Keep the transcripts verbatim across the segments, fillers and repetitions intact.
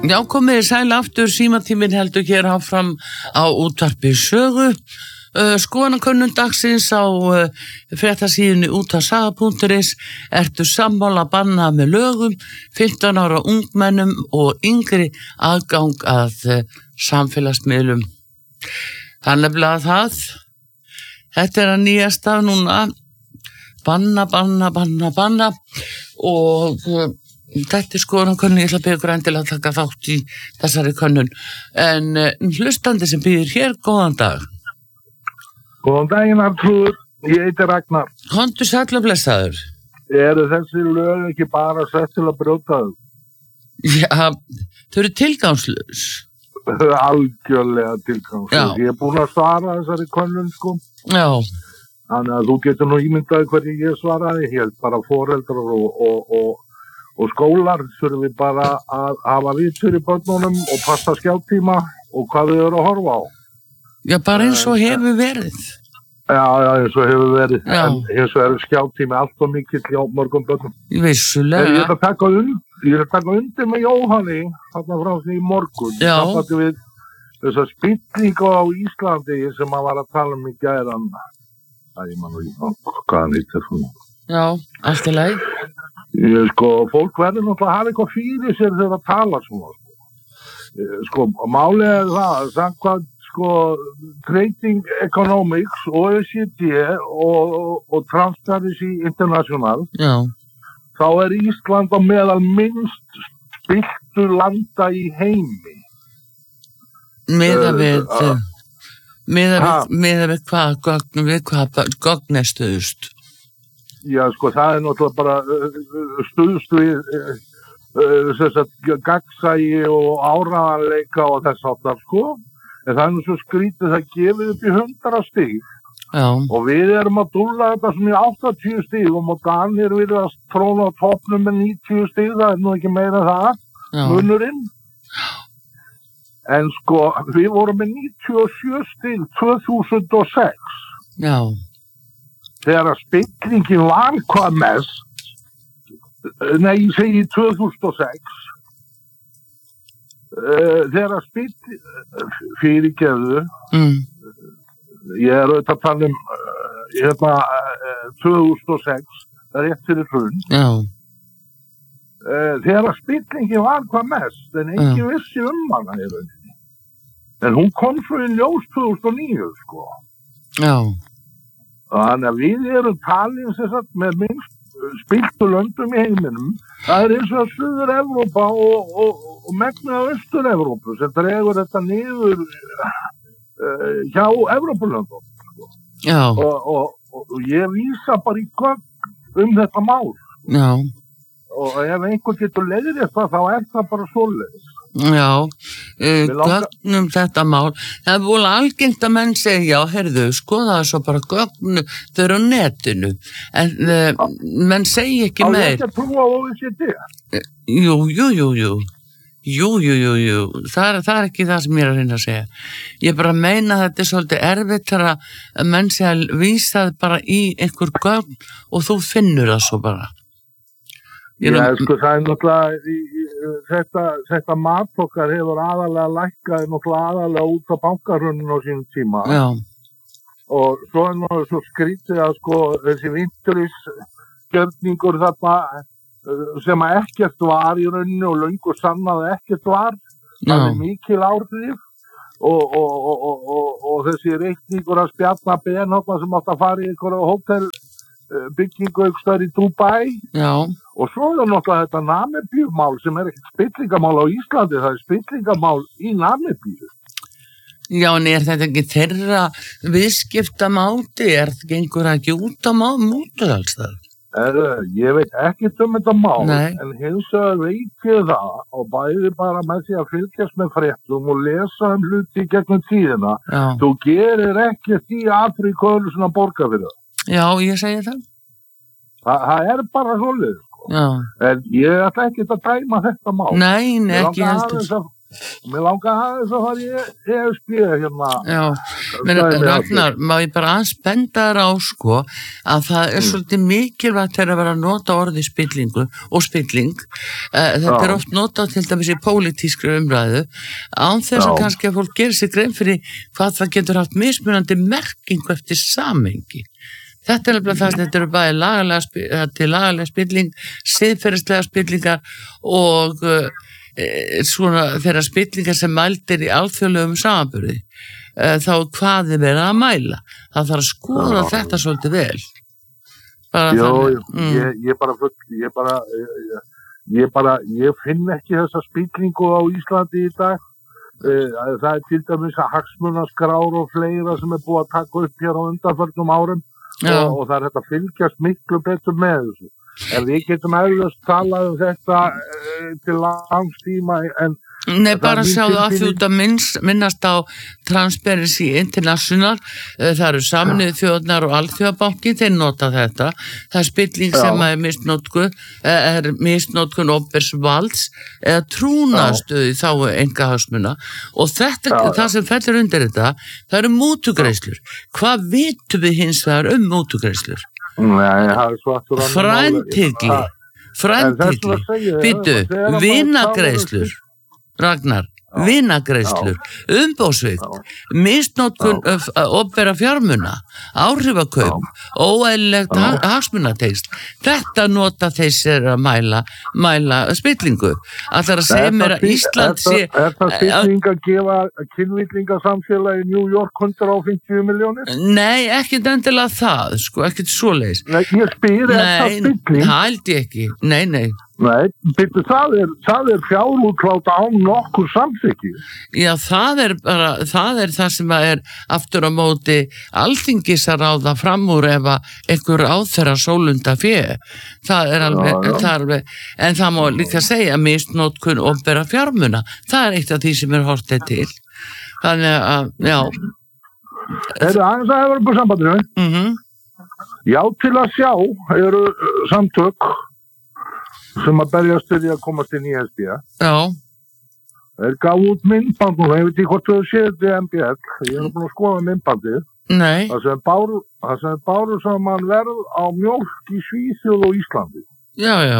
Já, komið sæl aftur, símatíminn heldur hér áfram á útvarpi sögu. Uh, Skoðanakönnun dagsins á uh, fréttasíðunni útvarpssaga punktur is. Ertu sammála banna með lögum, fimmtán ára ungmennum og yngri aðgang að uh, samfélagsmiðlum. Það er nefnilega það. Þetta er að nýjasta núna. Banna, banna, banna, banna og... Uh, Þetta er skoðanakönnun, ég ætla að byrja ykkur endilega að taka þátt í þessari könnun. En uh, hlustandi sem býður hér, góðan dag. Góðan daginn, Artur. Ég heiti Ragnar. Hontu sæll og blessaður. Eru þessi lög ekki bara sett til að brjóta þau? Já, þau eru tilgangslaus. Algjörlega tilgangslaus. Já. Ég er búin að svara þessari könnun, sko. Já. Þannig að þú getur nú ímyndaði hvernig ég svaraði. Ég held bara foreldrar og... og, og Og skólar þurfum við bara að hafa vitsur í börnunum og passa skjáttíma og hvað við erum að horfa á. Já, bara eins og hefur verið. Já, já, eins og hefur verið. Já. En eins og er skjáttími allt og mikill hjá mörgum börnum. Vissulega. Ég er að taka undir, ég er að taka undir með Jóhanni, þarna frá því í morgun. Já. Það við þessa spillingu á Íslandi sem maður var að tala um í gæran. Það er mann og ég, hvað hann heitir svona. Já, allt í lagi. Ég, sko, fólk verður náttúrulega að hafa eitthvað fyrir sér þegar það tala svona. Ég, sko, málið er það, samkvæmt, sko, Trading Economics, O E C D og, og Transparency International, Já. Þá er Ísland á meðal minnst spilltu landa í heimi. Miða við, Uh, uh, miða ha. við, miða við hvað, gögn, við hvað gögnestuðust. Já, sko, það er náttúrulega bara uh, stuðst við uh, uh, þess að gagnsæi og áraðanleika og þess áttar, sko. En það er nú svo skrítið það gefið upp í hundra stig. Já. Og við erum að dúlla þetta svona í áttatíu stigum og Danir við að tróna á toppnum með níutíu stig, það er nú ekki meira það, Já. munurinn. En sko, við vorum með níutíu og sjö stig tvö þúsund og sex. Já. Þegar að spillingin var hvað mest, nei, ég segi tvö þúsund og sex, uh, þegar að spillingin, fyrirgefðu, Mm. ég er auðvitað að tala um uh, hérna, uh, tvö þúsund og sex, það er rétt fyrir hrun, Já. uh, þegar að spillingin var hvað mest, en ekki Já. vissi um hana í rauninni. En hún kom svo í ljós tvö þúsund og níu, sko. Já. Þannig að við erum talin sem sagt með minnst spilltu löndum í heiminum. Það er eins og Suður-Evrópa og, og, og megnið af Austur-Evrópu sem dregur þetta niður uh, hjá Evrópulöndum. Sko. Já. Og, og, og ég vísa bara í gögn um þetta mál. Já. Og ef einhver getur leiðir þetta þá er það bara svoleiðis. Já, uh, langar... gögnum þetta mál. Það er búin algengt að menn segja, já, heyrðu, skoða það svo bara gögnu, þau eru á netinu. En uh, menn segja ekki Á meir. ég ekki að trúa á O E C D? Jú, jú, jú, jú. Jú, jú, jú, jú. Það er, það er ekki það sem ég er að reyna að segja. Ég bara meina að þetta er svolítið erfitt þegar að menn segja að vísa það bara í einhver gögn og þú finnur það svo bara. Já, sko, það er náttúrulega, í, í, þetta, þetta mat okkar hefur aðalega lækkað, náttúrulega aðalega út á bankaruninu á sínum tíma. Já. Og svo er náttúrulega svo skrítið að, sko, þessi vinturisgjörningur þarna sem að ekkert var í rauninu og löngu sannaði ekkert var, það er mikil áhrif og, og, og, og, og þessi reikningur að spjalla benhóttna sem átt að fara í einhverju hótel byggingu einhverstaðar í Dubai. Já. Og svo er það náttúrulega þetta Namibíu-mál sem er ekkert spillingamál á Íslandi, það er spillingamál í Namibíu. Já, en er þetta ekki þeirra viðskiptamáti? Er það gengur ekki út á mútur alls það? Er, ég veit ekki um þetta mál, Nei. En hins vegar veit ég það og bæði bara með því að fylgjast með fréttum og lesa um hluti í gegnum tíðina. Já. Þú gerir ekkert í Afríku sem að borga fyrir það. Já, ég segi það. Þa, það er bara svolítið, sko. Já. En ég ætla ekki að dæma þetta mál. Nei, nei, ekki heldur. heldur. Ég og mér langar aðeins að fara í E S B hérna. Já, menn Ragnar, má ég bara aðeins benda þér á sko að það er mm. svolítið mikilvægt þegar að vera að nota orði spillingu og spilling. Uh, þetta Já. Er oft notað til dæmis í pólitískri umræðu án þess að kannski að fólk gerir sig grein fyrir hvað það getur haft mismunandi merkingu eftir samhengi. Þetta er nefnilega það sem þetta eru bæði lagalega, til lagalega spilling, siðferðislega spillingar og uh, svona þeirra spillingar sem mældir í alþjóðlegum samanburði. Uh, þá hvað er verið að mæla. Það þarf að skoða Já. Þetta svolítið vel. Bara Jó, þannig, mm. ég, ég bara, ég bara, ég, ég bara, ég finn ekki þessa spillingu á Íslandi í dag. Uh, það er til dæmis að hagsmunaskrár og fleira sem er búið að taka upp hér á undanförnum árum. Og, og það er þetta að fylgjast miklu betur með þessu. En við getum eflaust talað um þetta e, til langs tíma en Nei, bara sjáðu að þú út að minnast á Transparency International, það eru Sameinuðu þjóðirnar og Alþjóðabankin, þeir nota þetta. Það er spilling Já. Sem er misnotkun, er misnotkun opinbers valds eða trúnaðstöðu þá engahagsmuna og þetta, Já, það sem fellur undir þetta, það eru mútugreiðslur. Hvað vitum við hins vegar um mútugreiðslur? Nei, það er svartur annað. Fræntigli, fræntigli, býtu, vinagreiðslur. Ragnar, vinagreiðslur, umbóðsvigt, misnotkun opinberra fjármuna, áhrifakaup, óeðlilegt hagsmunatengsl. Þetta nota þeir að mæla, mæla spillingu. Ætlar að segja mér að Ísland sé... Er það spilling að gefa kynvillingasamfélagi í New York hundrað fimmtíu milljónir? Nei, ekkert endilega það, sko, ekkert svoleiðis. Nei, ég spyr, er það spilling? Nei, það held ég ekki, nei, nei. Nei, byrju, það er, það er fjárútklátt án nokkur samþykki. Já, það er bara, það er það sem er aftur á móti alþingis að ráða fram úr ef að einhver áþerra sólunda fjö. Það er alveg, já, já. Það er alveg, en það má líka segja misnotkun opinberra fjármuna. Það er eitt af því sem er hortið til. Þannig að, já. Er það aðeins að hefur upp á sambandinu? Mhm. Já, til að sjá eru samtök sem að berjast til því að komast inn í E S B. Já. Þeir gaf út myndband og ég veit ekki hvort þau séð þetta í M B L. Ég er búin að skoða myndbandið. Nei. Það sem báru, það sem báru saman verð á mjólk í Svíþjóð og Íslandi. Já, já.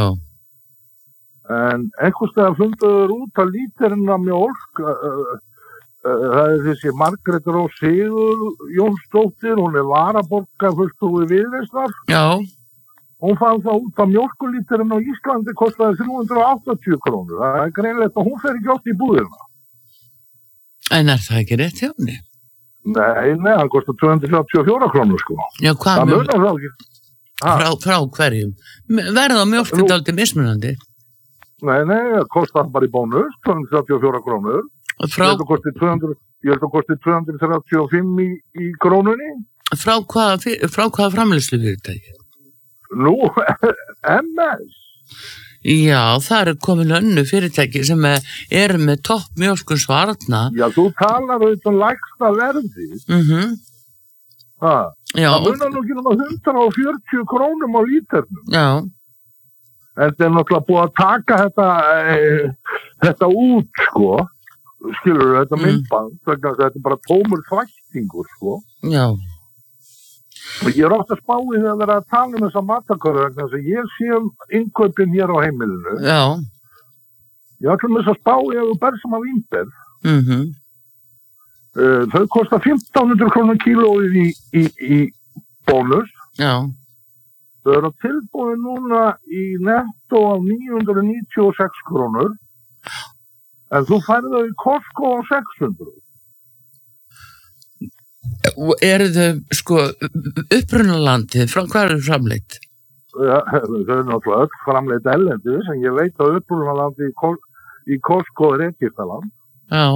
En einhvers vegar funduður út að lítirinn af mjólk, uh, uh, uh, það er þessi Margrét Rós Sigurjónsdóttir, hún er varaborgarfulltrúi Viðreisnar. Já. Hún fann það út að mjólkulíturinn á Íslandi kostaði þrjú hundruð áttatíu krónur. Það er greinlegt að hún fer ekki oft í búðina. En er það ekki rétt hjá henni? Nei, nei, hann kostar tvö hundruð þrjátíu og fjórar krónur sko. Já, hvað það munar þá ekki? Frá, frá hverjum? Verða á mjólk er dálítið mismunandi? Nei, nei, það kostar bara í bónus, tvö hundruð þrjátíu og fjórar krónur. Frá... Ég held að kosti tvö hundruð þrjátíu og fimm í, í krónunni. Frá hvaða, frá hvaða framleiðslu fyrirtæki? Nú, M S. Já, það eru komin önnu fyrirtæki sem eru með topp mjólkun svarna. Já, þú talar auðvitað um lægsta verði. Mhm. Það Já. Það munar nú ekki um að hundrað fjörutíu krónum á líternum. Já. En það er náttúrulega búið að taka þetta, e, þetta út, sko. Skilur þetta mm. myndband, þetta er bara tómur þvættingur, sko. Já. Ég er ofta spáið að vera að tala um þessa matarkörðu vegna þess að ég sé um innkaupin hér á heimilinu. Já. Ég ætlum þess að spáið að þú berð sem að vínber. Mhm. Uh, þau kosta fimmtán hundruð krónur kílóið í, í, í bónus. Já. Þau eru tilbúið núna í netto af níu hundruð níutíu og sex krónur. En þú færði þau í Costco á sex hundruð. Eru þau, sko, upprunalandið, frá hvað eru framleitt? Ja, þau eru náttúrulega öll framleitt ellendis, en ég veit að upprunalandið í, í Costco er Egyptaland. Já.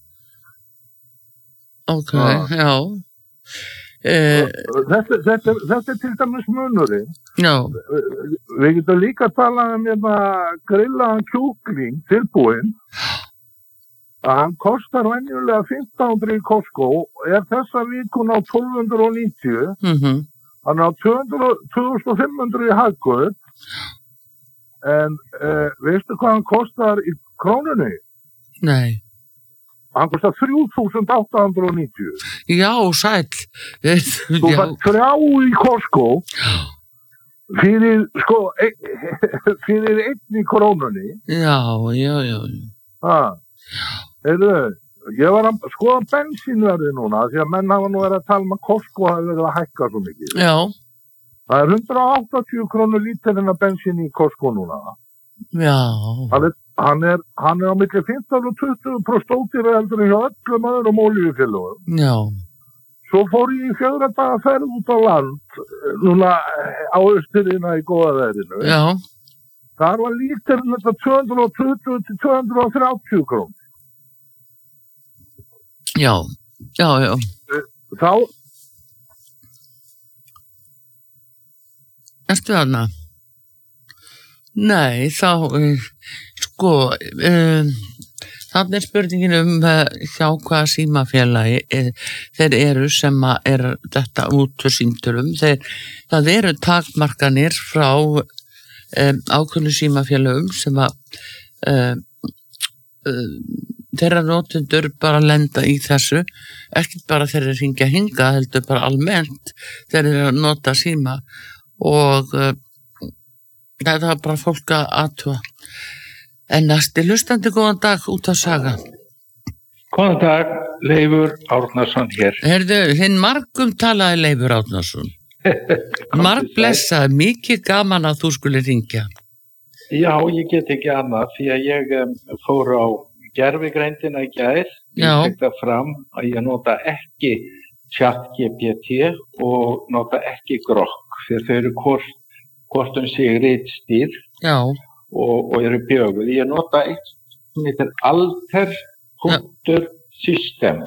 Ok, já. já. Eh, þetta, þetta, þetta er til dæmis munurinn. Já. Við getum líka að tala um hérna grillaðan kjúkling tilbúinn. Að hann kostar venjulega fimmtán hundruð í Costco og er þessa vikun á tólf hundruð níutíu. Mhm. Hann er á tvö þúsund fimm hundruð í Hagkaup. En uh, veistu hvað hann kostar í krónunni? Nei. hann kostar þrjú þúsund átta hundruð og níutíu. Já, sæll. Þú fær þrjá í Costco fyrir, sko, e fyrir einn í krónunni. Já, já, já. Það, heyrðu, ég var að skoða bensínverði núna, því að menn hafa nú verið að tala um að Costco hafi verið að hækka svo mikið. Já. Það er hundrað og áttatíu krónur líterinn af bensín í Costco núna. Já. Það er Hann er, hann er á milli fimmtán og tuttugu prósent ódýrari heldur en hjá öllum öðrum olíufélögum. Já. Svo fór ég í fjögra daga ferð út á land, núna á austurina í góða veðrinu. Já. Þar var líterinn þetta tvö hundruð og tuttugu til tvö hundruð og þrjátíu krónur. Já, já, já. Þá... Ertu þarna? Nei, þá, sko, um, þannig er spurningin um uh, hjá hvaða símafélagi er, þeir eru sem að er þetta út úr símtölum. Þeir, það eru takmarkanir frá um, ákveðnu símafélagum sem að um, um, þeirra notendur bara lenda í þessu, ekki bara þeir eru hringja hinga, heldur bara almennt þeir eru að nota síma og uh, það er bara fólk að aðtúa. En næsti hlustandi, góðan dag, út af Saga. Góðan dag, Leifur Árnason hér. Herðu, hinn margum talaði Leifur Árnason. Marg blessaði, mikið gaman að þú skulle ringja. Já, ég get ekki annað, því að ég um, fór á gervigreindina í gær. Ég tek það fram að ég nota ekki ChatGPT og nota ekki Grok, fyrir þau eru hvort hvort um sig ritstýr og, og eru bjöguð. Ég nota eitt sem heitir alter.systems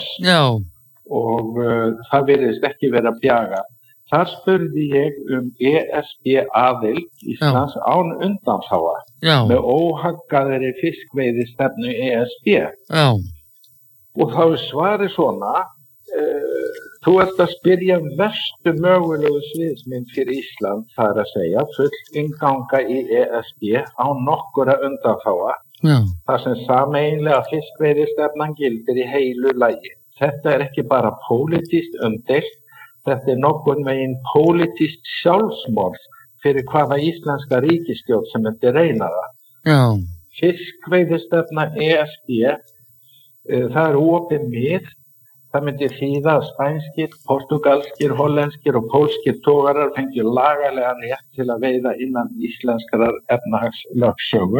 og uh, það virðist ekki vera að bjaga. Þar spurði ég um E S B aðild Íslands án undanþága með óhaggaðri fiskveiðistefnu E S B. Já. Og þá er svarið svona, uh, þú ert að spyrja verstu mögulegu sviðsmynd fyrir Ísland, það er að segja, full innganga í E S B á nokkura undanþága, þar sem sameiginlega fiskveiðistefnan gildir í heilu lagi. Þetta er ekki bara pólitískt umdeilt, þetta er nokkurn veginn pólitískt sjálfsmorð fyrir hvaða íslenska ríkisstjórn sem þetta reyna það. Já. Fiskveiðistefna E S B, uh, það er opið mið. Það myndi þýða að spænskir, portugalskir, hollenskir og pólskir togarar fengju lagalega rétt til að veiða innan íslenskrar efnahagslögsögu.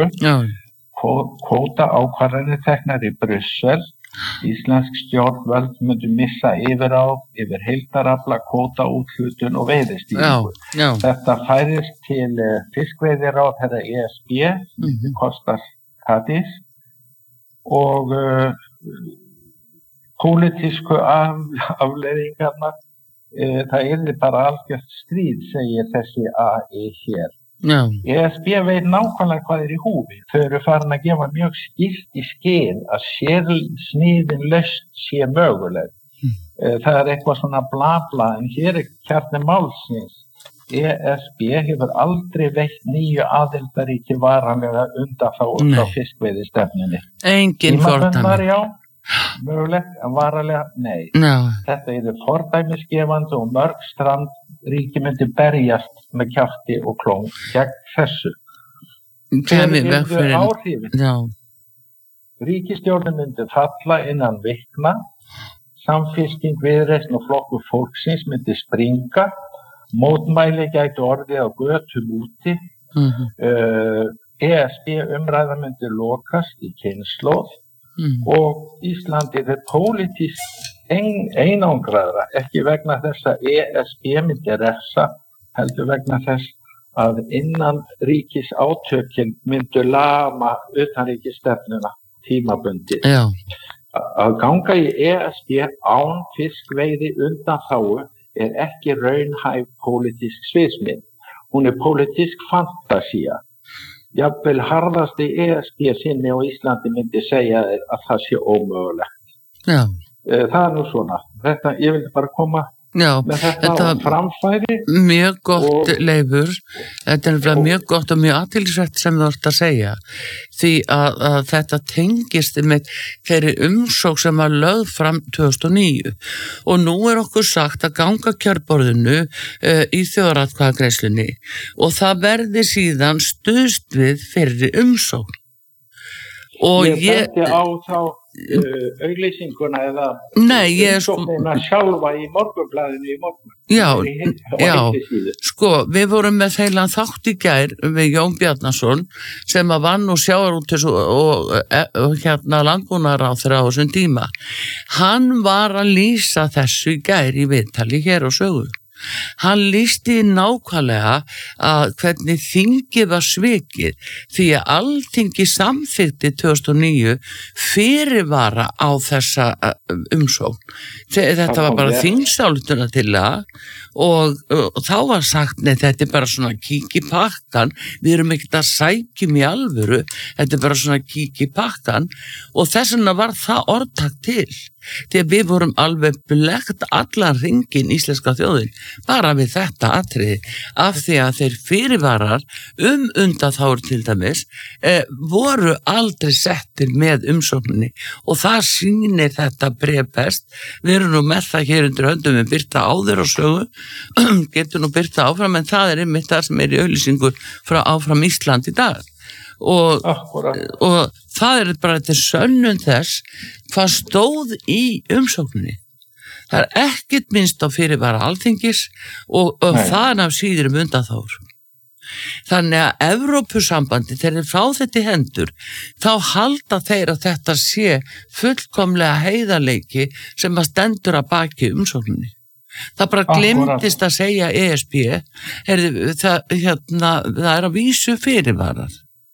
Kvóta ákvarðanir teknar í Brussel. Íslensk stjórnvöld myndu missa yfiráð yfir heildarafla, kvótaúthlutun og veiðistýringu. Þetta færist til fiskveiðiráðherra E S B, mm-hmm. Kostas Kadis og uh, pólitísku af, afleiðingarnar, e, það yrði bara algjört stríð, segir þessi A I hér. Já. E S B veit nákvæmlega hvað er í húfi. Þau eru farin að gefa mjög skýrt í skyn að sérsniðin lausn sé möguleg. Mm. E, það er eitthvað svona bla bla, en hér er kjarni málsins. E S B hefur aldrei veitt nýju aðildaríki varanlega undanþágu frá fiskveiðistefnunni. Engin fordæmi. Mögulegt, en varalega, nei. No. Þetta er fordæmisgefandi og mörg strand ríki myndi berjast með kjafti og klóm gegn þessu. Hver yrðu áhrifin? No. Ríkisstjórnin myndi falla innan vikna, samfylking, Viðreisn og Flokkur fólksins myndi springa, mótmæli gætu orðið á götum úti, mm-hmm. uh, E S B umræða myndi lokast í kynslóð. Mm. Og Íslandi er pólitískt ein, einangraðra, ekki vegna þess að E S B myndi refsa, heldur vegna þess að innan ríkis átökin myndu lama utanríkisstefnuna tímabundið. Já. Að ganga í E S B án fiskveiði undanþágu er ekki raunhæf pólitísk sviðsmynd. Hún er pólitísk fantasía. Jafnvel harðasti E S B sinni á Íslandi myndi segja að það sé ómögulegt. Já. Það er nú svona. Þetta, ég vildi bara koma Já, með þetta framfæri. Mjög gott, og, Leifur, þetta er og, mjög gott og mjög athyglisvert sem þú ert að segja, því að, að þetta tengist með þeirri umsókn sem var lögð fram tvö þúsund og níu og nú er okkur sagt að ganga kjörborðinu uh, í þjóðaratkvæðagreiðslunni og það verði síðan stuðst við fyrri umsókn. Og ég bætti á þá uh, auglýsinguna eða nei, ég sko sjálfa í morgunblaðinu í morgun. Já, já, sko, við vorum með heilan þátt í gær við Jón Bjarnason sem að vann og sjávarútvegs og, og, og, og hérna landbúnaðarráðherra á þessum tíma. Hann var að lýsa þessu í gær í viðtali hér á Sögu. Hann lýsti nákvæmlega að hvernig þingið var svikið því að Alþingi samþykkti tvö þúsund og níu fyrirvara á þessa umsókn. Þetta var bara þingsálykunartillaga og, og þá var sagt, nei, þetta er bara svona kík í pakkan, við erum ekkert að sækjum í alvöru, þetta er bara svona kík í pakkan og þess vegna var það orðtak til. Því að við vorum alveg blekt allan hringinn íslenska þjóðin bara við þetta atriði af því að þeir fyrirvarar um undanþágur til dæmis eh, voru aldrei settir með umsókninni og það sýnir þetta bréf best. Við erum nú með það hér undir höndum við Birta áður og Sögu getur nú Birta áfram en það er einmitt það sem er í auglýsingu frá Áfram Ísland í dag. Og, og það er bara til sönnun þess hvað stóð í umsókninni. Það er ekkert minnst á fyrirvara Alþingis og, og það af síður um undanþágur. Þannig að Evrópusambandi þegar þeir fá þetta í hendur þá halda þeir að þetta sé fullkomlega heiðarleiki sem að stendur að baki umsókninni. Það bara glemtist að segja E S B er, það, hérna, það er að vísu fyrirvarar.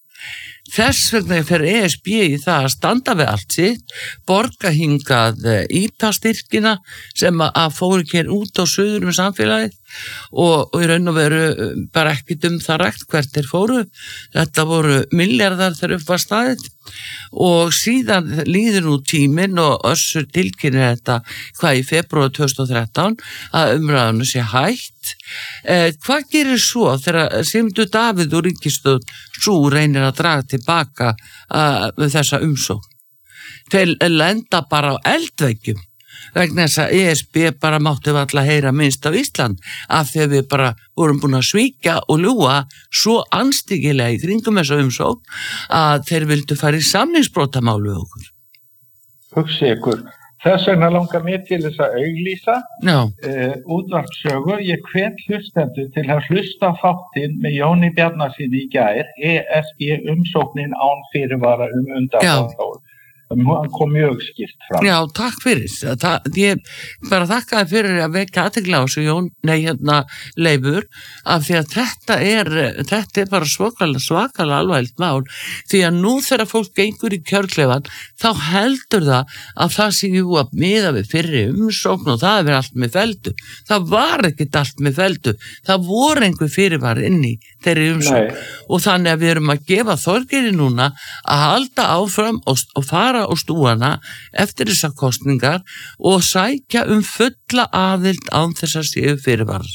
Þess vegna fyrir E S B í það að standa við allt sitt, borga hingað í P A-styrkina sem að fóru hér út á suður um samfélagið og, og í raun og veru bara ekkit um það rækt hvert þeir fóru. Þetta voru milljarðar þegar upp var staðið og síðan líður nú tíminn og Össur tilkynir þetta hvað í febrúar tvö þúsund og þrettán að umræðinu sé hætt. Eh, hvað gerir svo þegar Sigmundur Davíð úr ríkisstjórn svo reynir að draga tilbaka uh, þessa umsókn? Þeir lenda bara á eldveikjum vegna þess að E S B bara mátti varla heyra minnst á Ísland af því að við bara vorum búin að svíkja og ljúga svo anstíkilega í kringum þessa umsókn að þeir vildu fara í samningsbrotamál við okkur. Hugsi ykkur. Þess vegna langar mér til þess að auglýsa uh, útvarpssögur. Ég hvet hlustendur til að hlusta þáttinn með Jóni Bjarnasyni í gær, E S B umsóknin án fyrirvara um undanþágur. Hann kom mjög skýrt fram. Já, takk fyrir. Það, ég bara þakkaði fyrir að vekja athygli á þessu Jón, nei hérna Leifur, af því að þetta er, þetta er bara svakalega, svakalega alvarlegt mál, því að nú þegar fólk gengur í kjörklefan, þá heldur það að það sé jú að miða við fyrri umsókn og það er allt með feldu. Það var ekkert allt með feldu. Það voru einhver fyrirvar inn í þeirri umsókn nei. Og þannig að við erum að gefa Þorgeiri núna að halda áfram og, og fara og stúana eftir þessar kosningar og sækja um fulla aðild án þess að séu fyrirvarar.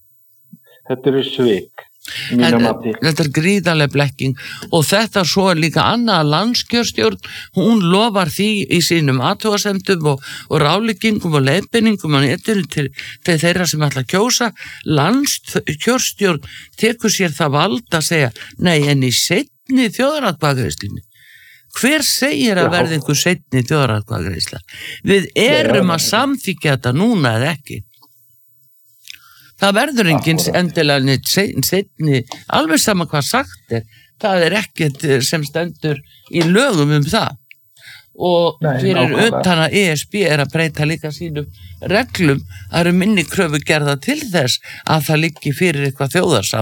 Þetta eru svik. Þetta, þetta er gríðarleg blekking og þetta svo er líka annað landskjörstjórn, hún lofar því í sínum athugasemdum og, og ráleggingum og leiðbeiningum á netinu til, til þeirra sem ætla að kjósa. Landskjörstjórn tekur sér það vald að segja nei en í seinni þjóðaratkvæðagreiðslunni. Hver segir að verði einhver seinni þjóðaratkvæðagreiðsla? Við erum að samþykkja þetta núna eða ekki. Það verður enginn endilega neitt seinni, alveg sama hvað sagt er, það er ekkert sem stendur í lögum um það. Og Nei, fyrir utan að E S B er að breyta líka sínum reglum, það eru minni kröfu gerða til þess að það liggi fyrir eitthvað þjóðarsam.